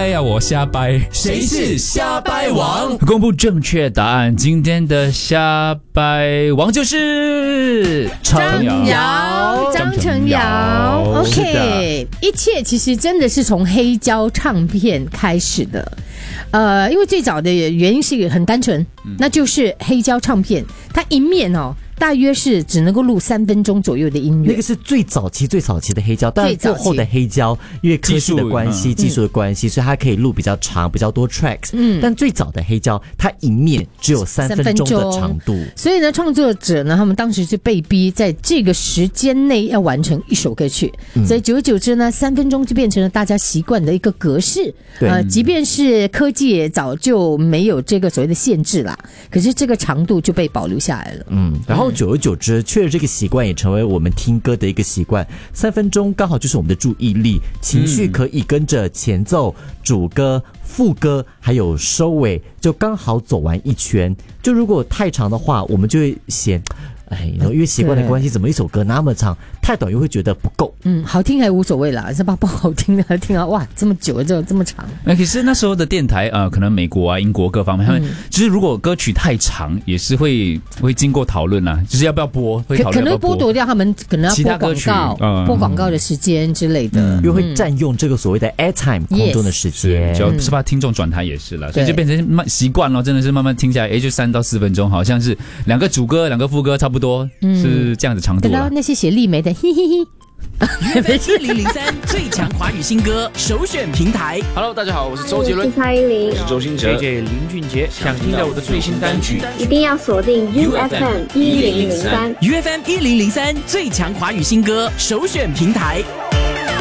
掰呀，我瞎掰。 谁是瞎掰王？ 公布正确答案，今天的瞎掰王就是张成尧。OK， 一切其实真的是从黑胶唱片开始的。因为最早的原因是很单纯，那就是黑胶唱片，它一面大约是只能够录3分钟左右的音乐。 那个是最早期的黑胶，但最后的黑胶因为科技的关系、技术的关系，所以它可以录比较长、比较多 tracks。但最早的黑胶，它一面只有3分钟的长度。 所以呢，创作者呢，他们当时就被逼在这个时间内要完成一首歌曲。所以久而久之呢，3分钟就变成了大家习惯的一个格式。即便是科技也早就没有这个所谓的限制啦，可是这个长度就被保留下来了。 然后久而久之，确实这个习惯也成为我们听歌的一个习惯。3分钟刚好就是我们的注意力，情绪可以跟着前奏、主歌、副歌还有收尾，就刚好走完一圈。就如果太长的话，我们就会嫌因为习惯的关系，怎么一首歌那么长，太短又会觉得不够。 好听还无所谓啦，是吧？不好听的听啊，哇，这么久这么长。 可是那时候的电台可能美国啊、英国各方面，他们就是如果歌曲太长，也是会经过讨论啦，就是要不要播，会讨论要不要播， 可能剥夺掉他们可能要其他歌曲播广告的时间之类的， 因为会占用这个所谓的 airtime 空中的时间， 就是怕听众转台也是啦，所以就变成习惯了，真的是慢慢听下来，就3到4分钟，好像是2个主歌、2个副歌差不多，是这样子长度了。 那些写丽梅的，嘿嘿嘿。 1003最强华语新歌首选平台。 Hello， 大家好，我是周杰伦， 我是蔡依林， 我是周兴哲， JJ 林俊杰。 想听到我的最新单曲， 一定要锁定 UFM 1003 UFM 1003最强华语新歌首选平台。